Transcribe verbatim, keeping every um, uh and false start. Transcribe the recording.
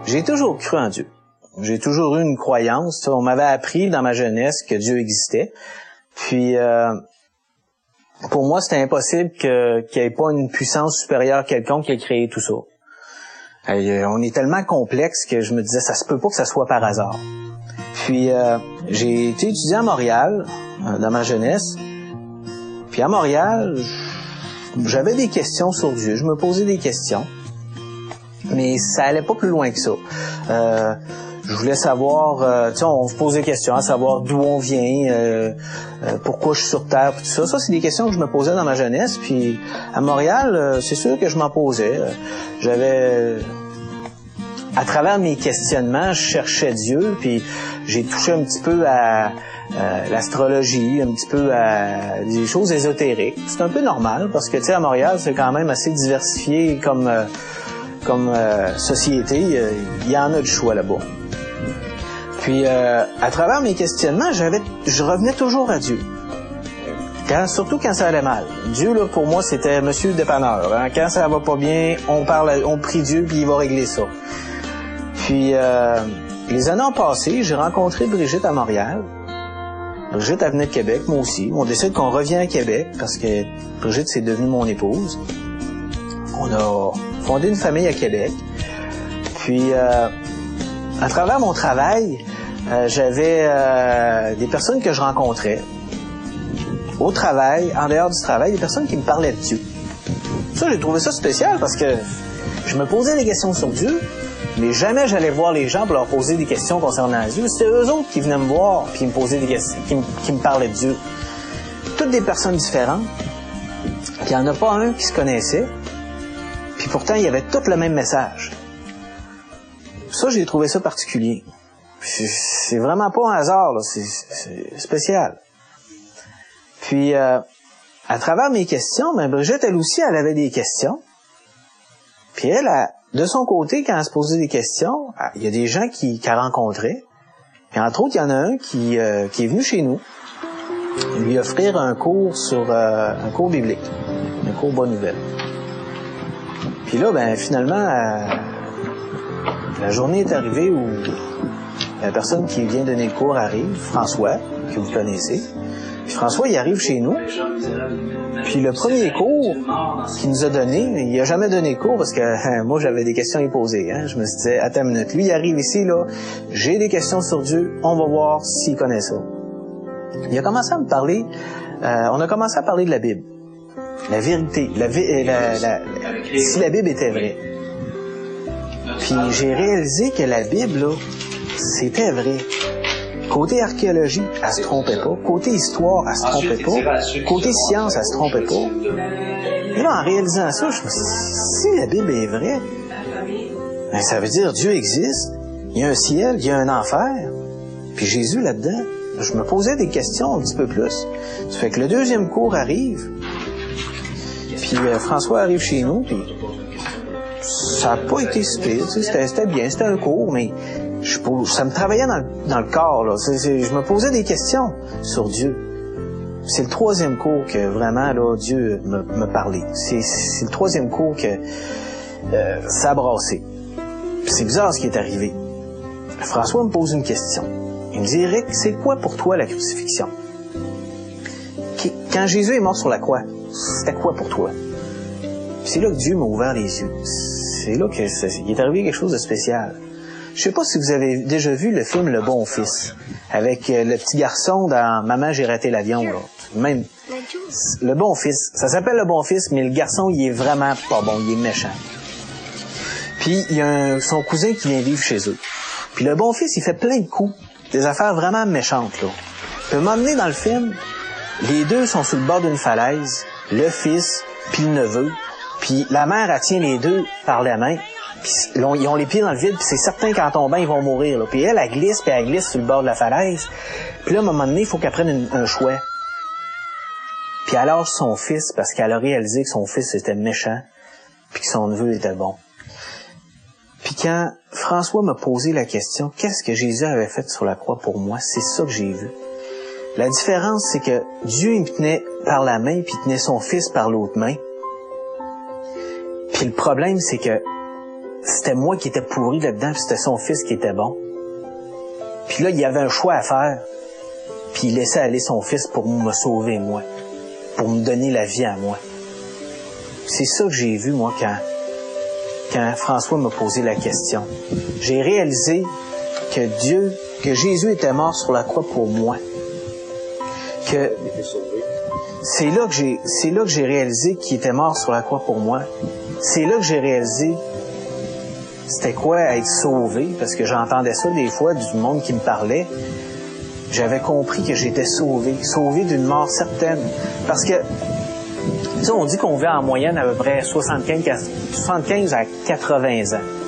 J'ai toujours cru en Dieu. J'ai toujours eu une croyance. On m'avait appris dans ma jeunesse que Dieu existait. Puis, euh, pour moi, c'était impossible que, qu'il n'y ait pas une puissance supérieure quelconque qui ait créé tout ça. Et on est tellement complexe que je me disais, ça se peut pas que ça soit par hasard. Puis, euh, j'ai été étudié à Montréal, euh, dans ma jeunesse. Puis à Montréal, j'avais des questions sur Dieu. Je me posais des questions. Mais ça allait pas plus loin que ça. Euh, je voulais savoir, euh, tu sais, on se pose des questions, à savoir d'où on vient, euh, euh, pourquoi je suis sur Terre, tout ça. Ça, c'est des questions que je me posais dans ma jeunesse. Puis à Montréal, euh, c'est sûr que je m'en posais. J'avais... À travers mes questionnements, je cherchais Dieu, puis j'ai touché un petit peu à euh, l'astrologie, un petit peu à des choses ésotériques. C'est un peu normal, parce que, tu sais, à Montréal, c'est quand même assez diversifié comme... Euh, comme euh, société, euh, il y en a du choix là-bas. Puis, euh, à travers mes questionnements, j'avais, je revenais toujours à Dieu. Quand, surtout quand ça allait mal. Dieu, là, pour moi, c'était Monsieur Dépanneur. Hein? Quand ça va pas bien, on parle, à, on prie Dieu, puis il va régler ça. Puis, euh, les années ont passé, j'ai rencontré Brigitte à Montréal. Brigitte, elle venait de Québec, moi aussi. On décide qu'on revient à Québec, parce que Brigitte, c'est devenue mon épouse. On a fondé une famille à Québec. Puis, euh, à travers mon travail, euh, j'avais euh, des personnes que je rencontrais. Au travail, en dehors du travail, des personnes qui me parlaient de Dieu. Ça, j'ai trouvé ça spécial parce que je me posais des questions sur Dieu, mais jamais j'allais voir les gens pour leur poser des questions concernant Dieu. C'était eux autres qui venaient me voir puis me posaient des questions, qui me, qui me parlaient de Dieu. Toutes des personnes différentes. Puis il n'y en a pas un qui se connaissait. Puis pourtant, il y avait tout le même message. Ça, j'ai trouvé ça particulier. Puis c'est vraiment pas un hasard, là. C'est, c'est spécial. Puis, euh, à travers mes questions, ben Brigitte, elle aussi, elle avait des questions. Puis elle, a, de son côté, quand elle se posait des questions, il y a des gens qui, qu'elle rencontrait. Et entre autres, il y en a un qui, euh, qui est venu chez nous lui offrir un cours sur euh, un cours biblique, un cours Bonne Nouvelle. Puis là, ben finalement, euh, la journée est arrivée où la personne qui vient donner le cours arrive, François, que vous connaissez. Puis François, il arrive chez nous. Puis le premier cours qu'il nous a donné, il a jamais donné le cours parce que hein, moi, j'avais des questions à lui poser. Hein. Je me suis dit, attends une minute, lui, il arrive ici, là, j'ai des questions sur Dieu, on va voir s'il connaît ça. Il a commencé à me parler, euh, on a commencé à parler de la Bible. La vérité, la, vi- la, la, la, si la Bible était vraie. Puis j'ai réalisé que la Bible, là, c'était vrai. Côté archéologie, elle se trompait pas. Côté histoire, elle se trompait pas. Côté science, elle se trompait pas. Et là, en réalisant ça, je me suis dit, si la Bible est vraie, ben, ça veut dire Dieu existe, il y a un ciel, il y a un enfer, puis Jésus là-dedans. Je me posais des questions un petit peu plus. Ça fait que le deuxième cours arrive, puis euh, François arrive chez nous, puis ça n'a pas été super, tu sais, c'était, c'était bien, c'était un cours, mais je, ça me travaillait dans le, dans le corps, là. C'est, c'est, je me posais des questions sur Dieu. C'est le troisième cours que vraiment, là, Dieu me, me parlait. C'est, c'est le troisième cours que euh, ça a brassé. Puis c'est bizarre ce qui est arrivé. François me pose une question. Il me dit, Eric, c'est quoi pour toi la crucifixion? Quand Jésus est mort sur la croix, c'était quoi pour toi? Puis c'est là que Dieu m'a ouvert les yeux. C'est là qu'il est arrivé quelque chose de spécial. Je sais pas si vous avez déjà vu le film Le Bon Fils, avec le petit garçon dans Maman, j'ai raté l'avion, là. Même, Le Bon Fils. Ça s'appelle Le Bon Fils, mais le garçon, il est vraiment pas bon, il est méchant. Puis, il y a un, son cousin qui vient vivre chez eux. Puis le Bon Fils, il fait plein de coups. Des affaires vraiment méchantes, là. Puis, m'emmener dans le film, les deux sont sur le bord d'une falaise, le fils, puis le neveu. Puis la mère, elle tient les deux par la main. Puis ils ont les pieds dans le vide, puis c'est certain qu'en tombant, ils vont mourir, là. Puis elle, elle glisse, puis elle glisse sur le bord de la falaise. Puis là, à un moment donné, il faut qu'elle prenne une, un choix. Puis elle lâche son fils, parce qu'elle a réalisé que son fils était méchant, puis que son neveu était bon. Puis quand François m'a posé la question, qu'est-ce que Jésus avait fait sur la croix pour moi? C'est ça que j'ai vu. La différence, c'est que Dieu, il me tenait par la main, puis il tenait son fils par l'autre main. Puis le problème, c'est que c'était moi qui étais pourri là-dedans, puis c'était son fils qui était bon. Puis là, il y avait un choix à faire. Puis il laissait aller son fils pour me sauver, moi. Pour me donner la vie à moi. C'est ça que j'ai vu, moi, quand, quand François m'a posé la question. J'ai réalisé que Dieu, que Jésus était mort sur la croix pour moi. Que c'est là que j'ai, c'est là que j'ai réalisé qu'il était mort sur la croix pour moi. C'est là que j'ai réalisé c'était quoi être sauvé, parce que j'entendais ça des fois du monde qui me parlait. J'avais compris que j'étais sauvé, sauvé d'une mort certaine. Parce que, tu sais, on dit qu'on vit en moyenne à peu près soixante-quinze à quatre-vingts ans.